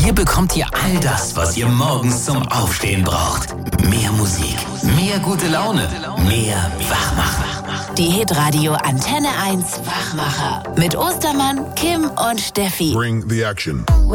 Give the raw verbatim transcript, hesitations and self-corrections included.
Hier bekommt ihr all das, was ihr morgens zum Aufstehen braucht. Mehr Musik, mehr gute Laune, mehr Wachmacher. Die Hitradio Antenne eins Wachmacher mit Ostermann, Kim und Steffi. Bring the action.